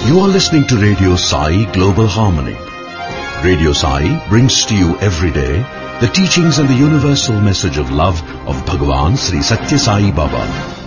You are listening to Radio Sai Global Harmony. Radio Sai brings to you every day the teachings and the universal message of love of Bhagavan Sri Satya Sai Baba.